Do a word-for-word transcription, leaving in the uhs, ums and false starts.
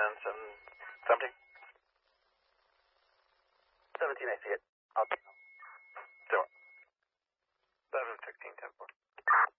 Benson, seventeen. seventeen, I see it. I'll... Zero. seven, sixteen, ten, four.